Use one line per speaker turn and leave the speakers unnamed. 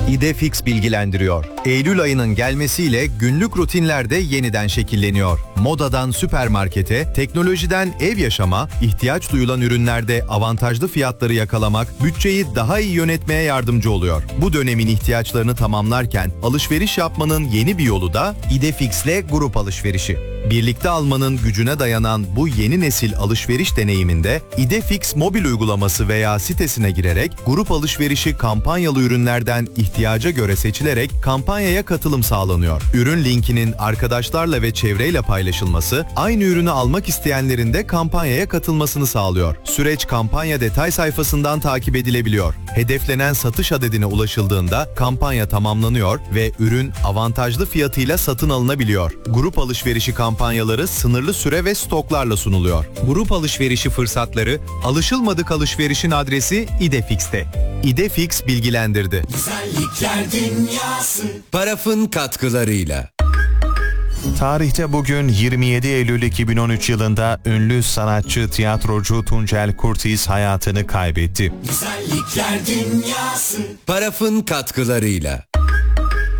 İdefix bilgilendiriyor. Eylül ayının gelmesiyle günlük rutinler de yeniden şekilleniyor. Modadan süpermarkete, teknolojiden ev yaşama, ihtiyaç duyulan ürünlerde avantajlı fiyatları yakalamak, bütçeyi daha iyi yönetmeye yardımcı oluyor. Bu dönemin ihtiyaçlarını tamamlarken alışveriş yapmanın yeni bir yolu da İdefix'le grup alışverişi. Birlikte almanın gücüne dayanan bu yeni nesil alışveriş deneyiminde İdefix mobil uygulaması veya sitesine girerek grup alışverişi kampanyalı ürünlerden ihtiyaca göre seçilerek kampanyaya katılım sağlanıyor. Ürün linkinin arkadaşlarla ve çevreyle paylaşılması, aynı ürünü almak isteyenlerin de kampanyaya katılmasını sağlıyor. Süreç kampanya detay sayfasından takip edilebiliyor. Hedeflenen satış adedine ulaşıldığında kampanya tamamlanıyor ve ürün avantajlı fiyatıyla satın alınabiliyor. Grup alışverişi kampanyaları sınırlı süre ve stoklarla sunuluyor. Grup alışverişi fırsatları, alışılmadık alışverişin adresi İdefix'te. İdefix bilgilendirdi.
Güzellikler dünyası.
Paraf'ın katkılarıyla.
Tarihte bugün 27 Eylül 2013 yılında ünlü sanatçı, tiyatrocu Tuncel Kurtiz hayatını kaybetti.
Güzellikler dünyası.
Paraf'ın katkılarıyla.